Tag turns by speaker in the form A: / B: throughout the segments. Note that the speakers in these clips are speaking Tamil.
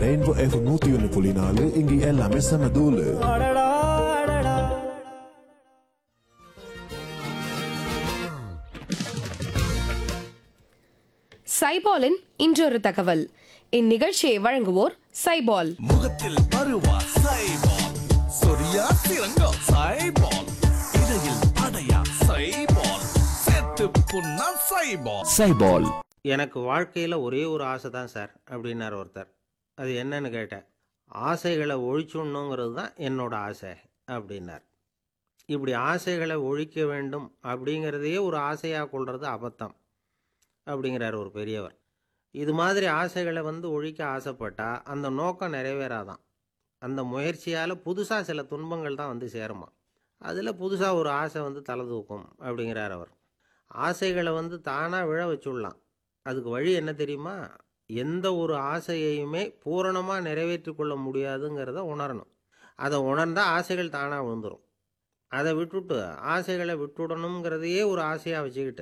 A: ரெயின்போ எஃப்எம் 101.4 இங்க எல்லாமே செம தூளு.
B: சைபாலின் இன்றொரு தகவல். இந்நிகழ்ச்சியை வழங்குவோர் சைபால்.
C: முகத்தில் பருவா சைபால், சொரியா சிறங்கா சைபால், இடையில் அடையா சைபால், செத்து புண்ணா சைபால்.
D: சைபால்.
E: எனக்கு வாழ்க்கையில் ஒரே ஒரு ஆசை தான் சார் அப்படின்னார் ஒருத்தர். அது என்னன்னு கேட்டேன். ஆசைகளை ஒழிச்சுடணுங்கிறது தான் என்னோட ஆசை அப்படின்னார். இப்படி ஆசைகளை ஒழிக்க வேண்டும் அப்படிங்கிறதையே ஒரு ஆசையாக கொள்வது அபத்தம் அப்படிங்கிறார் ஒரு பெரியவர். இது மாதிரி ஆசைகளை ஒழிக்க ஆசைப்பட்டால் அந்த நோக்கம் நிறைவேறாதான். அந்த முயற்சியால் புதுசாக சில துன்பங்கள் தான் சேருமா. அதில் புதுசாக ஒரு ஆசை தலை தூக்கும் அப்படிங்கிறார் அவர். ஆசைகளை தானாக விழ வச்சுடலாம். அதுக்கு வழி என்ன தெரியுமா? எந்த ஒரு ஆசையையுமே பூரணமாக நிறைவேற்றி கொள்ள முடியாதுங்கிறத உணரணும். அதை உணர்ந்தால் ஆசைகள் தானாக விழுந்துடும். அதை விட்டுட்டு ஆசைகளை விட்டுடணுங்கிறதையே ஒரு ஆசையாக வச்சுக்கிட்டு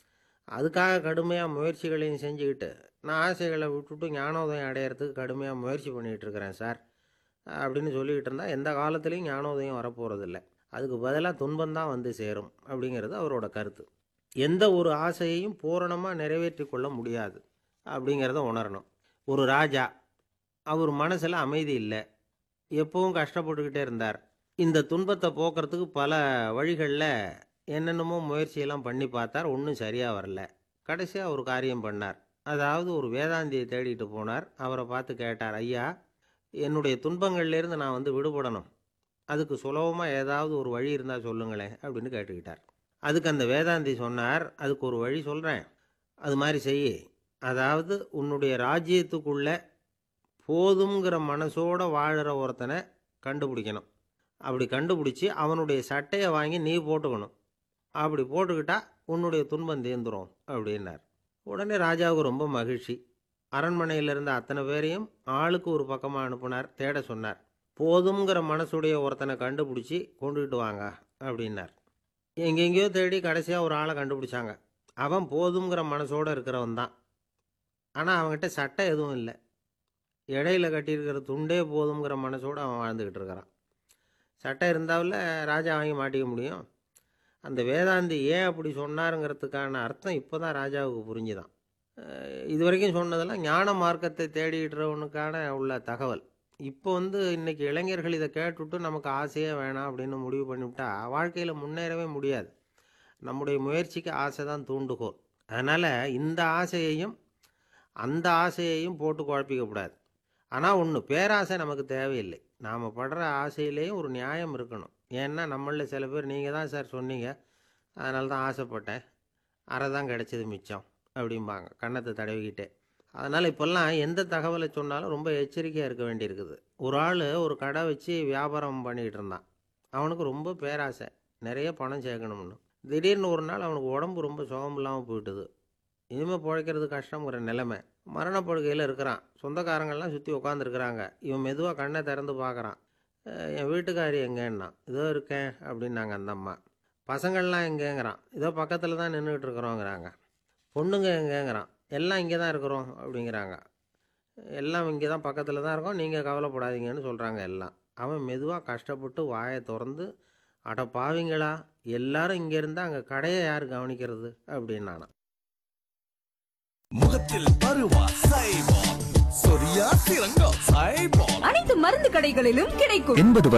E: அதுக்காக கடுமையாக முயற்சிகளையும் செஞ்சுக்கிட்டு நான் ஆசைகளை விட்டுட்டு ஞானோதயம் அடையிறதுக்கு கடுமையாக முயற்சி பண்ணிகிட்டு இருக்கிறேன் சார் அப்படின்னு சொல்லிக்கிட்டு இருந்தால் எந்த காலத்துலேயும் ஞானோதயம் வரப்போகிறதில்ல. அதுக்கு பதிலாக துன்பந்தான் சேரும் அப்படிங்கிறது அவரோட கருத்து. எந்த ஒரு ஆசையையும் பூரணமாக நிறைவேற்றி கொள்ள முடியாது அப்படிங்கிறத உணரணும். ஒரு ராஜா, அவர் மனசில் அமைதி இல்லை, எப்பவும் கஷ்டப்பட்டுக்கிட்டே இருந்தார். இந்த துன்பத்தை போக்குறதுக்கு பல வழிகளில் என்னென்னமோ முயற்சியெல்லாம் பண்ணி பார்த்தார். ஒன்றும் சரியாக வரல. கடைசியாக ஒரு காரியம் பண்ணார். அதாவது ஒரு வேதாந்தியை தேடிட்டு போனார். அவரை பார்த்து கேட்டார், ஐயா, என்னுடைய துன்பங்கள்லேருந்து நான் விடுபடணும், அதுக்கு சுலபமாக ஏதாவது ஒரு வழி இருந்தால் சொல்லுங்களேன் அப்படின்னு கேட்டுக்கிட்டார். அதுக்கு அந்த வேதாந்தி சொன்னார், அதுக்கு ஒரு வழி சொல்கிறேன், அது மாதிரி செய். அதாவது உன்னுடைய ராஜ்யத்துக்குள்ளே போதுங்கிற மனசோடு வாழுற ஒருத்தனை கண்டுபிடிக்கணும். அப்படி கண்டுபிடிச்சி அவனுடைய சட்டையை வாங்கி நீ போட்டுக்கணும். அப்படி போட்டுக்கிட்டா உன்னுடைய துன்பம் தீர்ந்துடும் அப்படின்னார். உடனே ராஜாவுக்கு ரொம்ப மகிழ்ச்சி. அரண்மனையில் இருந்த அத்தனை பேரையும் ஆளுக்கு ஒரு பக்கமாக அனுப்புனார். தேட சொன்னார். போதுங்கிற மனசுடைய ஒருத்தனை கண்டுபிடிச்சி கொண்டுகிட்டு வாங்க அப்படின்னார். எங்கெங்கேயோ தேடி கடைசியாக ஒரு ஆளை கண்டுபிடிச்சாங்க. அவன் போதுங்கிற மனசோடு இருக்கிறவன் தான். ஆனால் அவன்கிட்ட சட்டை எதுவும் இல்லை. இடையில கட்டியிருக்கிற துண்டே போதுங்கிற மனசோடு அவன் வாழ்ந்துக்கிட்டு இருக்கிறான். சட்டை இருந்தாவில் ராஜா வாங்கி மாட்டிக்க முடியும். அந்த வேதாந்தி ஏன் அப்படி சொன்னாருங்கிறதுக்கான அர்த்தம் இப்போ தான் ராஜாவுக்கு புரிஞ்சுதான். இது வரைக்கும் சொன்னதெல்லாம் ஞான மார்க்கத்தை தேடிடுறவனுக்கான உள்ள தகவல். இப்போ இன்றைக்கி இளைஞர்கள் இதை கேட்டுவிட்டு நமக்கு ஆசையே வேணாம் அப்படின்னு முடிவு பண்ணிவிட்டா வாழ்க்கையில் முன்னேறவே முடியாது. நம்முடைய முயற்சிக்கு ஆசை தான் தூண்டுகோல். அதனால் இந்த ஆசையையும் அந்த ஆசையையும் போட்டு குழப்பிக்கக்கூடாது. ஆனால் ஒன்று, பேராசை நமக்கு தேவையில்லை. நாம் படுற ஆசையிலேயும் ஒரு நியாயம் இருக்கணும். ஏன்னா நம்மளில் சில பேர், நீங்கள் தான் சார் சொன்னீங்க, அதனால தான் ஆசைப்பட்டேன், அரை தான் கிடச்சிது மிச்சம் அப்படிம்பாங்க கன்னத்தை தடவிக்கிட்டே. அதனால் இப்போல்லாம் எந்த தகவலை சொன்னாலும் ரொம்ப எச்சரிக்கையாக இருக்க வேண்டியிருக்குது. ஒரு ஆள் ஒரு கடை வச்சு வியாபாரம் பண்ணிக்கிட்டு இருந்தான். அவனுக்கு ரொம்ப பேராசை, நிறைய பணம் சேர்க்கணும்னு. திடீர்னு ஒரு நாள் அவனுக்கு உடம்பு ரொம்ப சுகம் இல்லாமல் போயிட்டுது. இனிமேல் பிழைக்கிறது கஷ்டங்கிற நிலைமை. மரணப்படுகையில் இருக்கிறான். சொந்தக்காரங்கள்லாம் சுற்றி உட்காந்துருக்குறாங்க. இவன் மெதுவாக கண்ணை திறந்து பார்க்குறான். என் வீட்டுக்காரி எங்கேன்னா, இதோ இருக்கேன் அப்படின்னாங்க அந்த அம்மா. பசங்கள்லாம் எங்கேங்கிறான். இதோ பக்கத்தில் தான் நின்றுக்கிட்டு இருக்கிறோங்கிறாங்க. பொண்ணுங்க எங்கேங்கிறான். எல்லாம் இங்கே தான் இருக்கிறோம் அப்படிங்கிறாங்க. எல்லாம் இங்கே தான் பக்கத்தில் தான் இருக்கோம், நீங்கள் கவலைப்படாதீங்கன்னு சொல்கிறாங்க எல்லாம். அவன் மெதுவாக கஷ்டப்பட்டு வாயை திறந்து, அட பாவிங்களா, எல்லாரும் இங்கே இருந்தால் அங்கே கடையை யார் கவனிக்கிறது அப்படின்னானா.
C: முகத்தில் பருவா சைபால், சொரியா சிறங்கா சைபால்.
F: அனைத்து மருந்து கடைகளிலும் கிடைக்கும்.
D: 80